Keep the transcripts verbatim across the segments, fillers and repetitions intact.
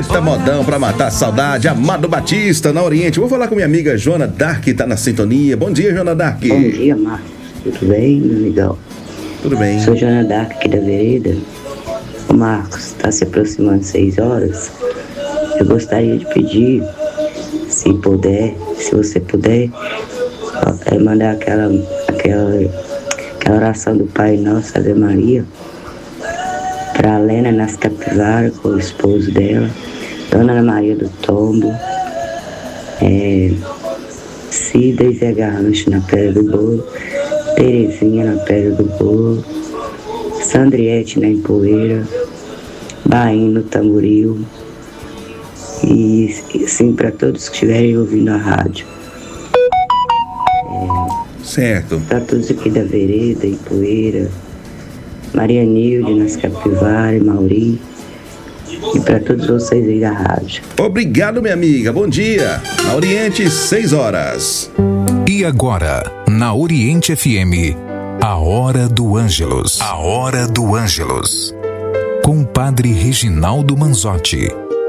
Batista modão pra matar a saudade. Amado Batista, na Oriente. Vou falar com minha amiga Joana Dark, tá na sintonia. Bom dia, Joana Dark. Bom dia, Marcos. Tudo bem, meu amigão? Tudo bem. Sou Joana Dark aqui da Vereda. O Marcos, tá se aproximando seis horas. Eu gostaria de pedir, se puder, se você puder, é mandar aquela, aquela, aquela oração do Pai Nosso, Ave Maria, para a Lena nas Capivaras, com o esposo dela, Dona Ana Maria do Tombo, é, Cida e Zé Garrancho na Pedra do Bolo, Terezinha na Pedra do Bolo, Sandriete na Empoeira, Bainho no Tamboril, e, e sim para todos que estiverem ouvindo a rádio. É, certo. Para todos aqui da Vereda, Empoeira, Maria Nilde, nas Capivaras, Mauri, e para todos vocês aí da rádio. Obrigado, minha amiga. Bom dia. Na Oriente, seis horas. E agora, na Oriente F M, a Hora do Ângelus. A Hora do Ângelus. Com o Padre Reginaldo Manzotti.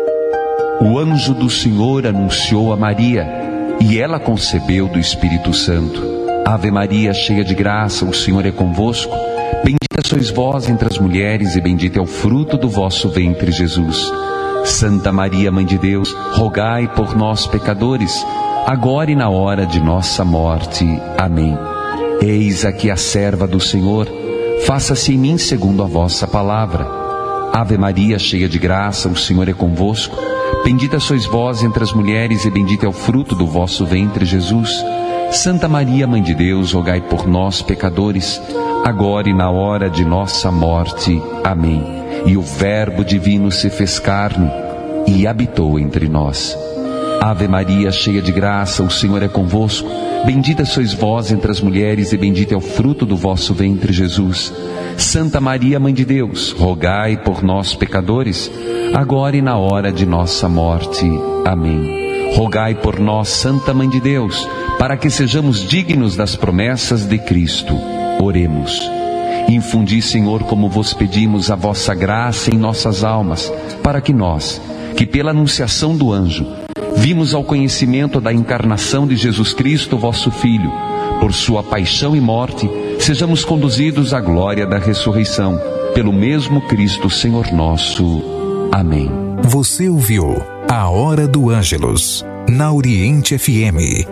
O anjo do Senhor anunciou a Maria, e ela concebeu do Espírito Santo. Ave Maria, cheia de graça, o Senhor é convosco. Bendita sois vós entre as mulheres, e bendito é o fruto do vosso ventre, Jesus. Santa Maria, Mãe de Deus, rogai por nós, pecadores, agora e na hora de nossa morte. Amém. Eis aqui a serva do Senhor, faça-se em mim segundo a vossa palavra. Ave Maria, cheia de graça, o Senhor é convosco. Bendita sois vós entre as mulheres, e bendito é o fruto do vosso ventre, Jesus. Santa Maria, Mãe de Deus, rogai por nós, pecadores, agora e na hora de nossa morte. Amém. E o Verbo divino se fez carne e habitou entre nós. Ave Maria, cheia de graça, o Senhor é convosco. Bendita sois vós entre as mulheres, e bendito é o fruto do vosso ventre, Jesus. Santa Maria, Mãe de Deus, rogai por nós, pecadores, agora e na hora de nossa morte. Amém. Rogai por nós, Santa Mãe de Deus, para que sejamos dignos das promessas de Cristo. Oremos. Infundi, Senhor, como vos pedimos, a vossa graça em nossas almas, para que nós, que pela anunciação do anjo, vimos ao conhecimento da encarnação de Jesus Cristo, vosso Filho, por sua paixão e morte, sejamos conduzidos à glória da ressurreição, pelo mesmo Cristo, Senhor nosso. Amém. Você ouviu a Hora do Ângelus, na Oriente F M.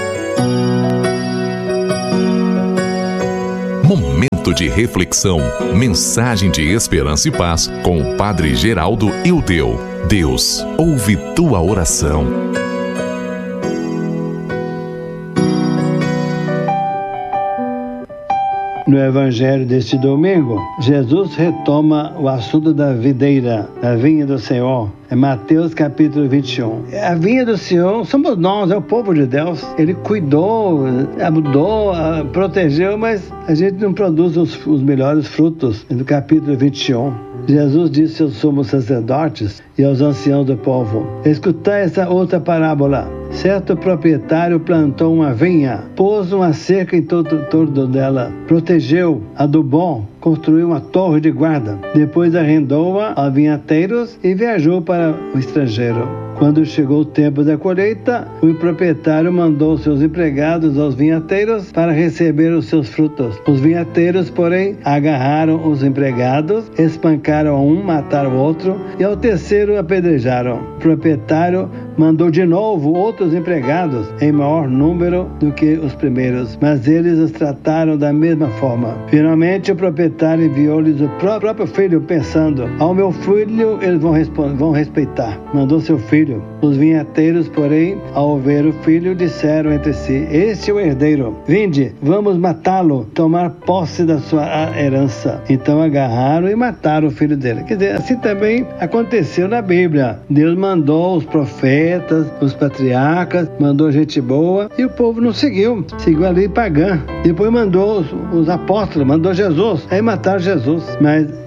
Momento de reflexão, mensagem de esperança e paz com o Padre Geraldo Ildeu. Deus ouve tua oração. No Evangelho deste domingo, Jesus retoma o assunto da videira, da vinha do Senhor. É Mateus capítulo vinte e um. A vinha do Senhor somos nós, é o povo de Deus. Ele cuidou, mudou, protegeu, mas a gente não produz os, os melhores frutos. No capítulo vinte e um, Jesus disse aos sumos sacerdotes e aos anciãos do povo: escutai essa outra parábola. Certo proprietário plantou uma vinha, pôs uma cerca em todo, todo dela, protegeu, adubou, construiu uma torre de guarda. Depois arrendou-a a vinhateiros e viajou para o estrangeiro. Quando chegou o tempo da colheita, o proprietário mandou seus empregados aos vinhateiros para receber os seus frutos. Os vinhateiros, porém, agarraram os empregados, espancaram um, mataram o outro e ao terceiro apedrejaram. O proprietário mandou de novo outros empregados, em maior número do que os primeiros, mas eles os trataram da mesma forma. Finalmente, o proprietário enviou-lhes o próprio filho, pensando: ao meu filho eles vão, vão respeitar. Mandou seu filho. Os vinhateiros, porém, ao ver o filho, disseram entre si: este é o herdeiro, vinde, vamos matá-lo, tomar posse da sua herança. Então agarraram e mataram o filho dele. Quer dizer, assim também aconteceu na Bíblia. Deus mandou os profetas, os patriarcas, mandou gente boa e o povo não seguiu, seguiu a lei pagã. Depois mandou os, os apóstolos, mandou Jesus, aí mataram Jesus. Mas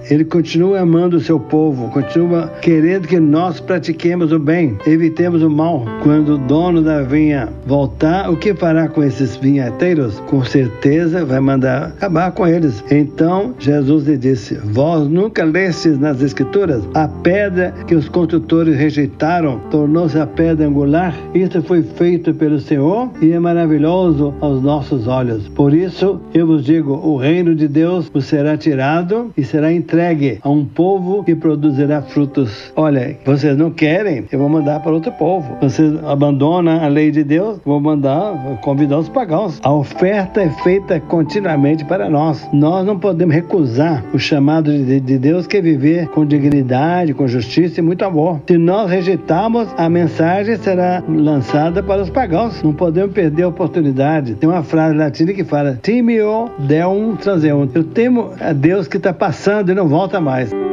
Ele continua amando o seu povo, continua querendo que nós pratiquemos o bem, evitemos o mal. Quando o dono da vinha voltar, o que fará com esses vinhateiros? Com certeza vai mandar acabar com eles. Então Jesus lhe disse: vós nunca lestes nas escrituras? A pedra que os construtores rejeitaram tornou-se a pedra angular. Isso foi feito pelo Senhor e é maravilhoso aos nossos olhos. Por isso eu vos digo, o reino de Deus vos será tirado e será entregue a um povo que produzirá frutos. Olha, vocês não querem, eu vou mandar para outro povo. Vocês abandonam a lei de Deus, vou mandar, vou convidar os pagãos. A oferta é feita continuamente para nós. Nós não podemos recusar o chamado de, de Deus, que é viver com dignidade, com justiça e muito amor. Se nós rejeitarmos, a mensagem será lançada para os pagãos. Não podemos perder a oportunidade. Tem uma frase latina que fala: timeo deum transeunt. Eu temo a Deus que está passando e não volta mais.